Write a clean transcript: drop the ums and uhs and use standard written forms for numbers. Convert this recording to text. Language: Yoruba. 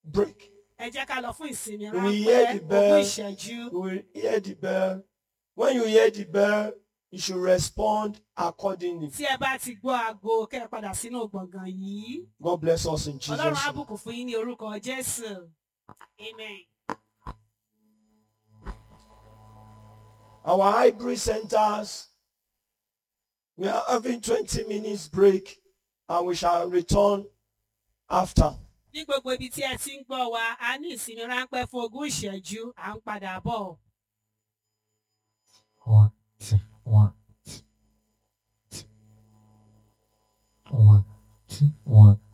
break. Ẹ jẹ́ ká lọ fún ìsinmi We will hear the ráńpẹ́ bell. ogún ìṣẹ́jú. We will hear the bell. When you hear the bell, you should respond accordingly. Tí ẹ bá ti gbọ́ aago kẹ́ ẹ padà sínú gbọ̀ngàn yìí. God bless us in Jesus' Ọlọ́run á name. bùkún fún yín ní orúkọ Jésù. Amen. Our hybrid centers, we are having 20 minutes break and we shall return after. Ní gbogbo ibi tí ẹ ti ń gbọ́ wa, a ní ìsinmi ráńpẹ́ fún ogún ìṣẹ́jú, à ń padà bọ̀. 1, 2, 1, 2, 1, 2, 1.